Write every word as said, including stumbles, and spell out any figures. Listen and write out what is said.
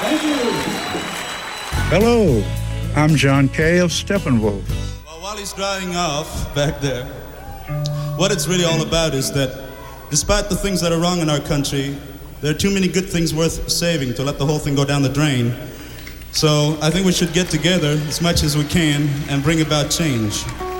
Thank you. Hello, I'm John Kay of Steppenwolf. Well, while he's drying off back there, what it's really all about is that despite the things that are wrong in our country, there are too many good things worth saving to let the whole thing go down the drain. So I think we should get together as much as we can and bring about change.